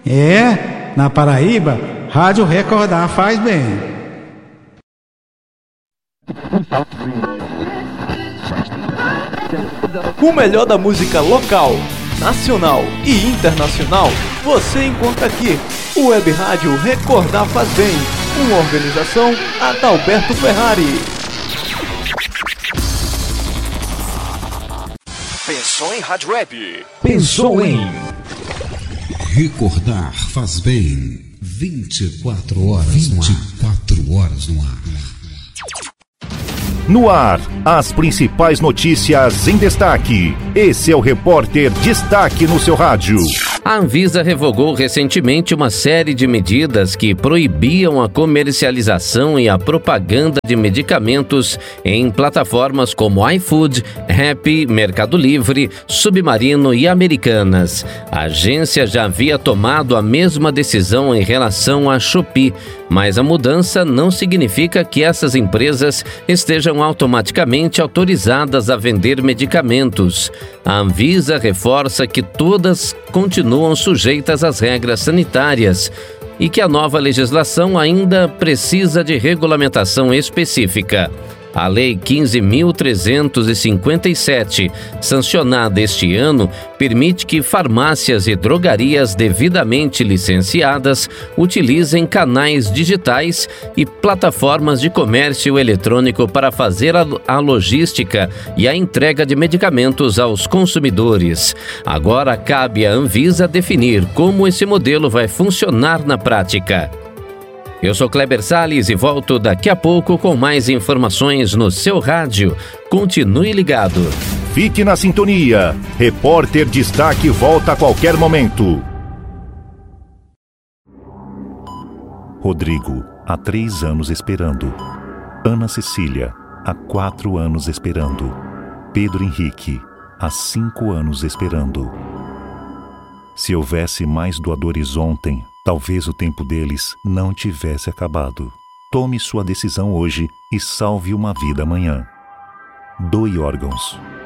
Na Paraíba, Rádio Recordar faz bem. O melhor da música local, nacional e internacional você encontra aqui. O Web Rádio Recordar faz bem. Uma organização Adalberto Ferrari. Pensou em Rádio Web? Pensou em Recordar faz bem. 24 horas no ar. No ar, as principais notícias em destaque. Esse é o Repórter Destaque no seu rádio. A Anvisa revogou recentemente uma série de medidas que proibiam a comercialização e a propaganda de medicamentos em plataformas como iFood, Rappi, Mercado Livre, Submarino e Americanas. A agência já havia tomado a mesma decisão em relação à Shopee, mas a mudança não significa que essas empresas estejam automaticamente autorizadas a vender medicamentos. A Anvisa reforça que todas continuam sujeitas às regras sanitárias e que a nova legislação ainda precisa de regulamentação específica. A Lei 15.357, sancionada este ano, permite que farmácias e drogarias devidamente licenciadas utilizem canais digitais e plataformas de comércio eletrônico para fazer a logística e a entrega de medicamentos aos consumidores. Agora cabe à Anvisa definir como esse modelo vai funcionar na prática. Eu sou Kleber Salles e volto daqui a pouco com mais informações no seu rádio. Continue ligado. Fique na sintonia. Repórter Destaque volta a qualquer momento. Rodrigo, há 3 anos esperando. Ana Cecília, há 4 anos esperando. Pedro Henrique, há 5 anos esperando. Se houvesse mais doadores ontem, talvez o tempo deles não tivesse acabado. Tome sua decisão hoje e salve uma vida amanhã. Doe órgãos.